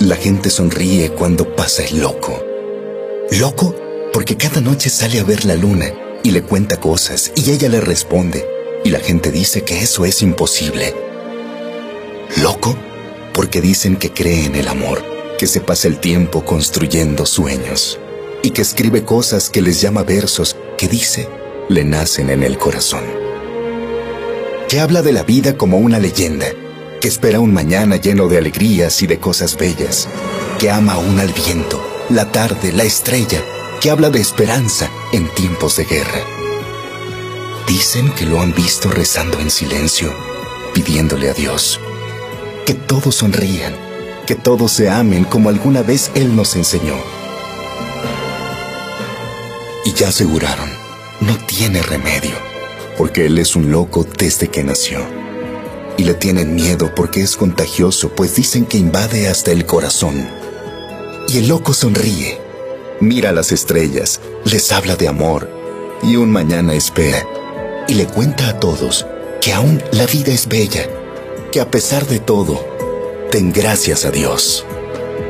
La gente sonríe cuando pasa el loco. Loco porque cada noche sale a ver la luna y le cuenta cosas y ella le responde y la gente dice que eso es imposible. Loco porque dicen que cree en el amor, que se pasa el tiempo construyendo sueños y que escribe cosas que les llama versos que dice le nacen en el corazón. Que habla de la vida como una leyenda, que espera un mañana lleno de alegrías y de cosas bellas, que ama aún al viento, la tarde, la estrella, que habla de esperanza en tiempos de guerra. Dicen que lo han visto rezando en silencio, pidiéndole a Dios, que todos sonrían, que todos se amen como alguna vez Él nos enseñó. Y ya aseguraron, no tiene remedio, porque Él es un loco desde que nació. Y le tienen miedo porque es contagioso, pues dicen que invade hasta el corazón. Y el loco sonríe, mira a las estrellas, les habla de amor, y un mañana espera, y le cuenta a todos que aún la vida es bella, que a pesar de todo, den gracias a Dios.